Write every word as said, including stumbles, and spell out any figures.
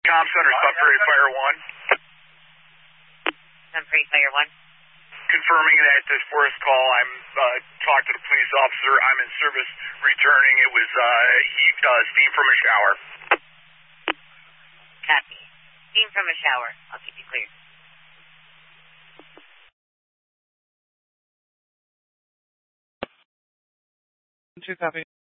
Comm Center, Sudbury Fire one. Sudbury Fire one. Confirming that this first call, I'm uh, talking to the police officer. I'm in service returning. It was uh, heat, uh, steam from a shower. Copy. Steam from a shower. I'll keep you clear. Two copy.